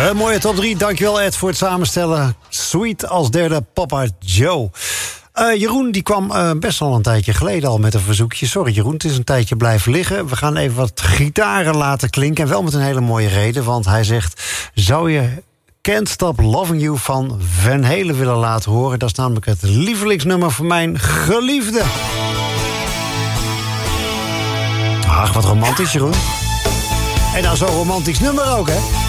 Een mooie top 3. Dankjewel Ed voor het samenstellen. Sweet als derde, Papa Joe. Jeroen die kwam best wel een tijdje geleden al met een verzoekje. Sorry Jeroen, het is een tijdje blijven liggen. We gaan even wat gitaren laten klinken. En wel met een hele mooie reden. Want hij zegt, zou je Can't Stop Loving You van Van Halen willen laten horen? Dat is namelijk het lievelingsnummer van mijn geliefde. Ach, wat romantisch Jeroen. En dan zo'n romantisch nummer ook, hè?